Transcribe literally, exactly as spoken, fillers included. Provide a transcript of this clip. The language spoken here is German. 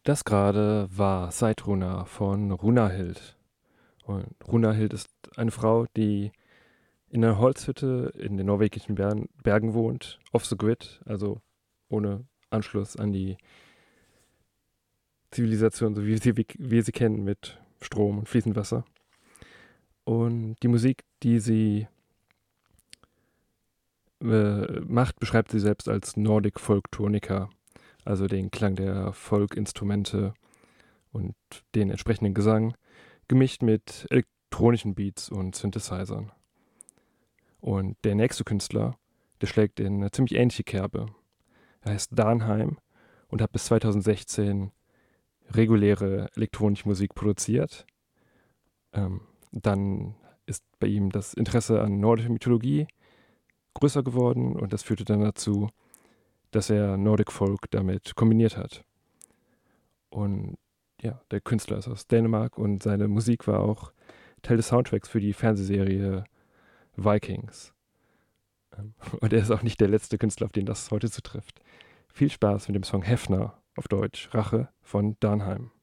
Das gerade war Seitruna von Runahild. Und Runahild ist eine Frau, die in einer Holzhütte in den norwegischen Bergen, Bergen wohnt, off the grid, also ohne Anschluss an die Zivilisation, so wie sie, wie wir sie kennen, mit Strom und fließendem Wasser. Und die Musik, die sie äh, macht, beschreibt sie selbst als Nordic Folktronica, also den Klang der Folkinstrumente und den entsprechenden Gesang, gemischt mit elektronischen Beats und Synthesizern. Und der nächste Künstler, der schlägt in eine ziemlich ähnliche Kerbe. Er heißt Dahnheim und hat bis zweitausendsechzehn reguläre elektronische Musik produziert. Ähm, dann ist bei ihm das Interesse an nordischer Mythologie größer geworden und das führte dann dazu, dass er Nordic Folk damit kombiniert hat. Und ja, der Künstler ist aus Dänemark und seine Musik war auch Teil des Soundtracks für die Fernsehserie Vikings. Und er ist auch nicht der letzte Künstler, auf den das heute zutrifft. Viel Spaß mit dem Song Hefner, auf Deutsch Rache von Dahnheim.